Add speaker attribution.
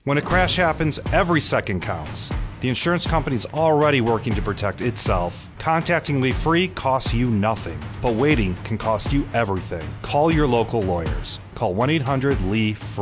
Speaker 1: When a crash happens, every second counts. The insurance company's already working to protect itself. Contacting Lee Free costs you nothing, but waiting can cost you everything. Call your local lawyers. Call 1-800-LEE-FREE.